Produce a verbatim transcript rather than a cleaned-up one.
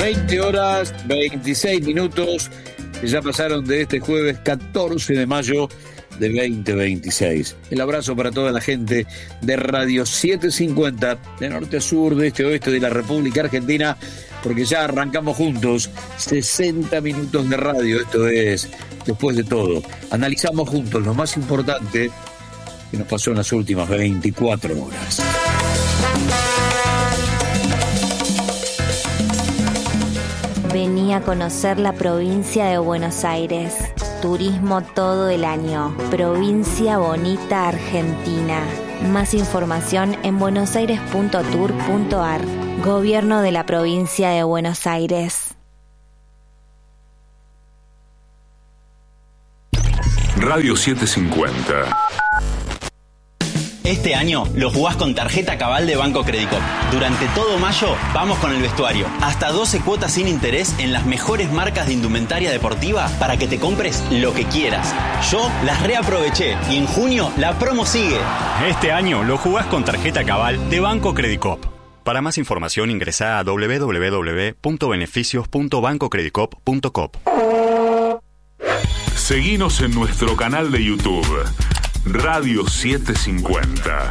veinte horas, veintiséis minutos, ya pasaron de este jueves catorce de mayo de veinte veintiséis. El abrazo para toda la gente de Radio setecientos cincuenta, de norte a sur, de este a oeste de la República Argentina, porque ya arrancamos juntos sesenta minutos de radio. Esto es Después de Todo. Analizamos juntos lo más importante que nos pasó en las últimas veinticuatro horas. Vení a conocer la provincia de Buenos Aires. Turismo todo el año. Provincia Bonita, Argentina. Más información en buenosaires punto tour punto ar. Gobierno de la Provincia de Buenos Aires. Radio setecientos cincuenta. Este año lo jugás con tarjeta Cabal de Banco Credicop. Durante todo mayo vamos con el vestuario. Hasta doce cuotas sin interés en las mejores marcas de indumentaria deportiva para que te compres lo que quieras. Yo las reaproveché y en junio la promo sigue. Este año lo jugás con tarjeta Cabal de Banco Credicop. Para más información ingresá a doble u doble u doble u punto beneficios punto banco credicop punto com. Seguinos en nuestro canal de YouTube, Radio setecientos cincuenta.